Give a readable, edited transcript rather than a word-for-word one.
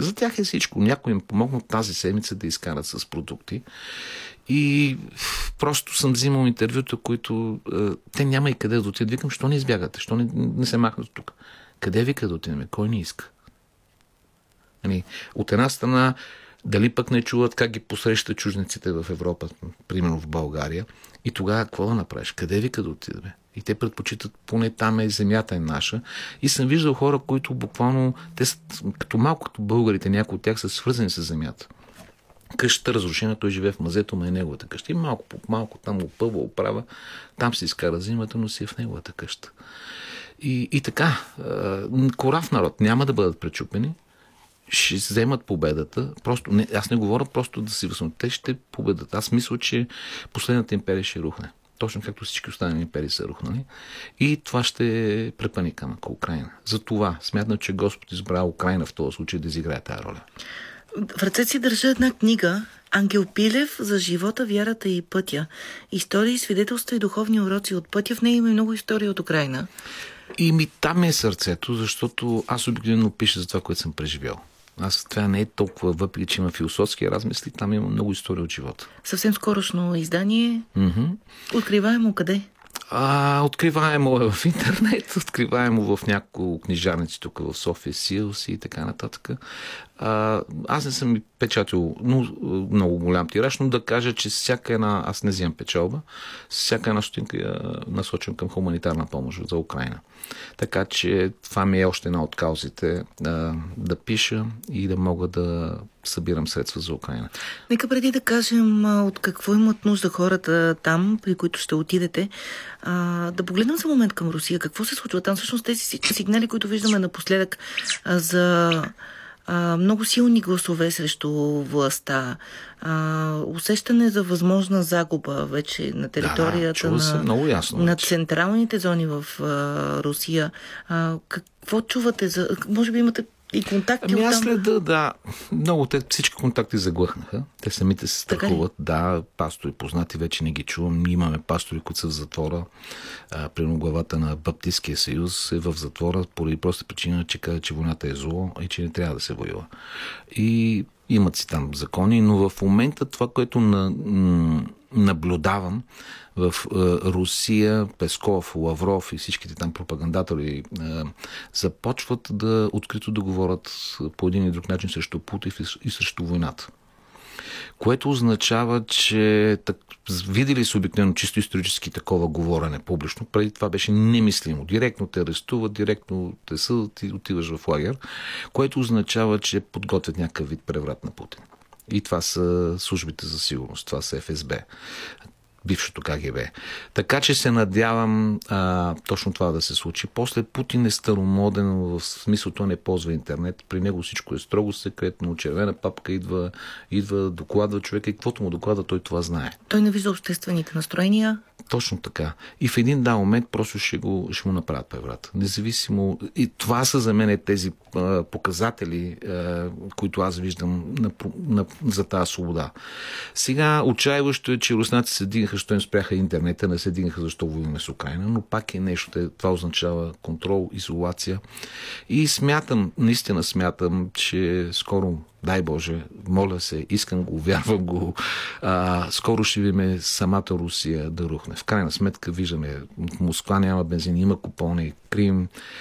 За тях е всичко. Някой им помогна тази седмица да изкарат с продукти. И просто съм взимал интервюта, които те няма и къде да отидат. Викам, що не избягате? Що не се махнат тук? Къде вика да отидем? Кой не иска? От една страна, дали пък не чуват как ги посрещат чужденците в Европа, примерно в България, и тогава какво да направиш? Къде вика да отидем? И те предпочитат, поне там е земята е наша. И съм виждал хора, които буквално, те са като малко като българите, някои от тях са свързани с земята. Къщата разрушена, той живее в мазето, но е неговата къща. И малко по малко там опъва, оправа, там се изкара зимата, но си е в неговата къща. И така, корав народ, няма да бъдат пречупени, ще вземат победата. Просто, аз не говоря просто да си възможно. Те ще победат. Аз мисля, че последната империя ще рухне. Точно както всички останали империи са рухнали. И това ще е препъника на Украйна. Затова смятам, че Господ избра Украйна в този случай да изиграе тази роля. В ръцете си държа една книга Ангел Пилев за живота, вярата и пътя. Истории, свидетелства и духовни уроци от пътя. В нея има много истории от Украйна. И там е сърцето, защото аз обикновено пиша за това, което съм преживял. Това не е толкова, въпреки че има философски размисли, там има много истории от живота. Съвсем скорошно издание. Откриваемо къде? Откриваемо е в интернет, откриваемо в няколко книжарници тук в София, Силс и така нататък. Аз не съм печатил много голям тираж, но да кажа, че всяка една, аз не взимам печалба, всяка една стотинка я насочвам към хуманитарна помощ за Украйна. Така че това ми е още една от каузите да пиша и да мога да събирам средства за Украйна. Нека преди да кажем от какво имат нужда хората там, при които ще отидете, да погледнем за момент към Русия. Какво се случва там? Всъщност тези сигнали, които виждаме напоследък за много силни гласове срещу властта, усещане за възможна загуба вече на територията на централните зони в Русия. Какво чувате? Може би имате и контакти аз следа, много всички контакти заглъхнаха. Те самите се страхуват. Да, пастори познати вече не ги чувам. Имаме пастори, които са в затвора. Примерно главата на Баптистския съюз е в затвора поради проста причина, че каза, че войната е зло и че не трябва да се воюва. И имат си там закони, но в момента това, което наблюдавам в Русия, Песков, Лавров и всичките там пропагандатори започват открито да говорят по един или друг начин срещу Путин и срещу войната. Което означава, че видели са обикновено чисто исторически такова говорене публично. Преди това беше немислимо. Директно те арестуват, директно те съдат и отиваш в лагер, което означава, че подготвят някакъв вид преврат на Путин. И това са службите за сигурност, това са ФСБ, бившото КГБ. Така че се надявам точно това да се случи. После Путин е старомоден, в смисъл той не ползва интернет. При него всичко е строго секретно. Червена папка идва, докладва човека и каквото му докладва, той това знае. Той не вижда обществените настроения. Точно така. И в един момент просто ще му направят преврат. Независимо. И това са за мен тези показатели, които аз виждам за тази свобода. Сега отчаиващо е, че руснаци се дигнаха, що им спряха интернета, не се дигнаха защо воюваме с Украйна, но пак е нещо. Това означава контрол, изолация. И наистина смятам, че скоро, дай Боже, моля се, искам го, вярвам го, скоро ще видим самата Русия да рухне. В крайна сметка виждаме, в Москва няма бензин, има купони, Крим,